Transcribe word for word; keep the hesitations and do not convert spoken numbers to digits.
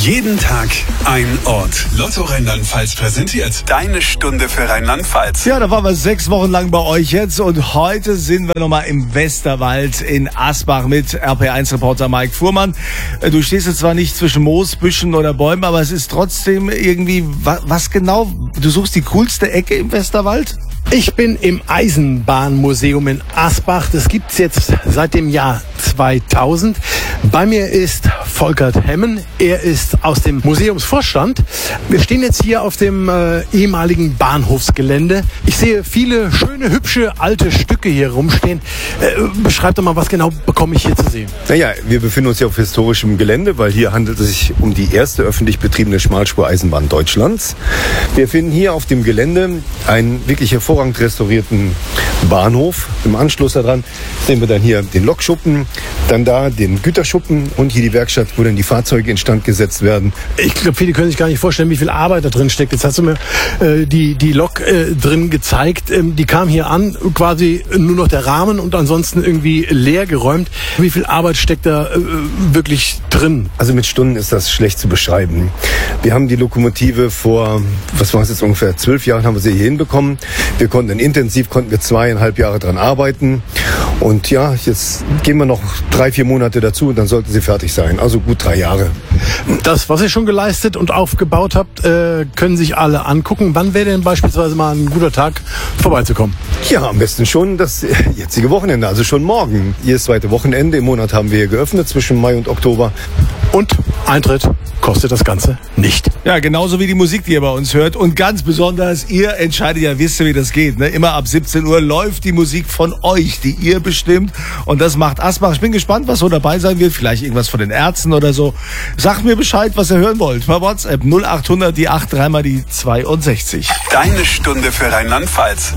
Jeden Tag ein Ort. Lotto Rheinland-Pfalz präsentiert Deine Stunde für Rheinland-Pfalz. Ja, da waren wir sechs Wochen lang bei euch jetzt und heute sind wir nochmal im Westerwald in Asbach mit R P eins Reporter Mike Fuhrmann. Du stehst jetzt zwar nicht zwischen Moos, Büschen oder Bäumen, aber es ist trotzdem irgendwie, was, was genau? Du suchst die coolste Ecke im Westerwald? Ich bin im Eisenbahnmuseum in Asbach. Das gibt's jetzt seit dem Jahr zweitausend. Bei mir ist Volkert Hemmen. Er ist aus dem Museumsvorstand. Wir stehen jetzt hier auf dem äh, ehemaligen Bahnhofsgelände. Ich sehe viele schöne, hübsche, alte Stücke hier rumstehen. Äh, beschreib doch mal, was genau bekomme ich hier zu sehen? Naja, wir befinden uns ja auf historischem Gelände, weil hier handelt es sich um die erste öffentlich betriebene Schmalspureisenbahn Deutschlands. Wir finden hier auf dem Gelände einen wirklich hervorragend restaurierten Bahnhof. Im Anschluss daran sehen wir dann hier den Lokschuppen, dann da den Güterschuppen und hier die Werkstatt, wo dann die Fahrzeuge instand gesetzt werden. Ich glaube, viele können sich gar nicht vorstellen, wie viel Arbeit da drin steckt. Jetzt hast du mir äh, die, die Lok äh, drin gezeigt. Ähm, die kam hier an, quasi nur noch der Rahmen und ansonsten irgendwie leer geräumt. Wie viel Arbeit steckt da äh, wirklich drin? Also mit Stunden ist das schlecht zu beschreiben. Wir haben die Lokomotive vor, was war es jetzt, ungefähr zwölf Jahren haben wir sie hier hinbekommen. Wir konnten dann intensiv, konnten wir zweieinhalb Jahre dran arbeiten. Und ja, jetzt gehen wir noch drei, vier Monate dazu und dann sollten sie fertig sein. Also gut drei Jahre. Das, was ihr schon geleistet und aufgebaut habt, äh, können sich alle angucken. Wann wäre denn beispielsweise mal ein guter Tag, vorbeizukommen? Ja, am besten schon das jetzige Wochenende, also schon morgen. Jedes zweite Wochenende im Monat haben wir hier geöffnet, zwischen Mai und Oktober. Und Eintritt kostet das Ganze nicht. Ja, genauso wie die Musik, die ihr bei uns hört. Und ganz besonders, ihr entscheidet ja, wisst ihr, wie das geht. Ne? Immer ab siebzehn Uhr läuft die Musik von euch, die ihr bestimmt. Und das macht Asbach. Ich bin gespannt, was so dabei sein wird. Vielleicht irgendwas von den Ärzten oder so. Sagt mir Bescheid, was ihr hören wollt. Per WhatsApp null acht hundert, die acht, dreimal die zweiundsechzig. Deine Stunde für Rheinland-Pfalz.